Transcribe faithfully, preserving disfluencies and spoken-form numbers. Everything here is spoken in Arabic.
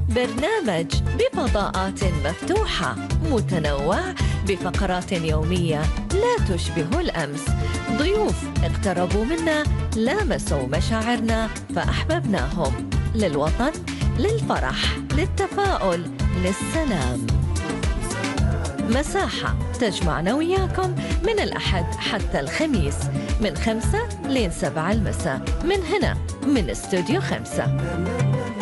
برنامج بفضاءات مفتوحة متنوع بفقرات يومية لا تشبه الأمس. ضيوف اقتربوا منا، لامسوا مشاعرنا فأحببناهم. للوطن، للفرح، للتفاؤل، للسلام. مساحة تجمعنا وياكم من الأحد حتى الخميس من خمسة لين سبعة المساء من هنا من استوديو خمسة.